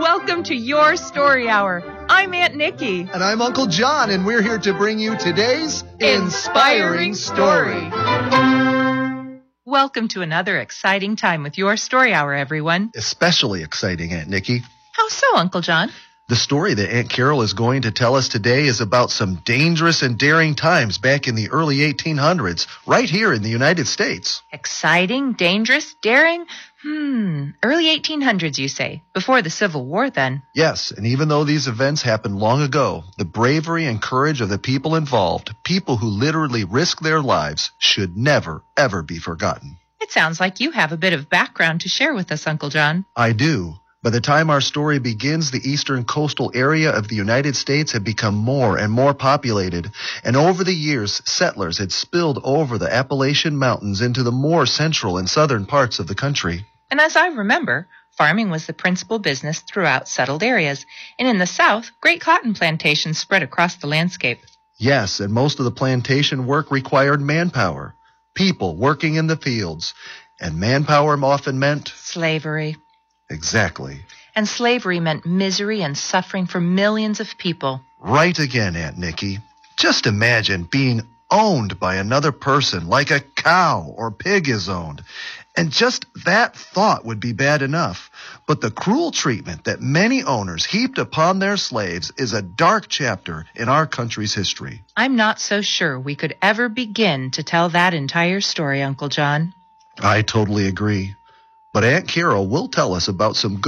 Welcome to Your Story Hour. I'm Aunt Nikki. And I'm Uncle John, and we're here to bring you today's Inspiring Story. Welcome to another exciting time with Your Story Hour, everyone. Especially exciting, Aunt Nikki. How so, Uncle John? The story that Aunt Carol is going to tell us today is about some dangerous and daring times back in the early 1800s, right here in the United States. Exciting, dangerous, daring? Early 1800s, you say? Before the Civil War, then? Yes, and even though these events happened long ago, the bravery and courage of the people involved, people who literally risked their lives, should never, ever be forgotten. It sounds like you have a bit of background to share with us, Uncle John. I do. By the time our story begins, the eastern coastal area of the United States had become more and more populated, and over the years, settlers had spilled over the Appalachian Mountains into the more central and southern parts of the country. And as I remember, farming was the principal business throughout settled areas, and in the South, great cotton plantations spread across the landscape. Yes, and most of the plantation work required manpower, people working in the fields, and manpower often meant slavery. Exactly. And slavery meant misery and suffering for millions of people. Right again, Aunt Nikki. Just imagine being owned by another person like a cow or pig is owned. And just that thought would be bad enough. But the cruel treatment that many owners heaped upon their slaves is a dark chapter in our country's history. I'm not so sure we could ever begin to tell that entire story, Uncle John. I totally agree. But Aunt Carol will tell us about some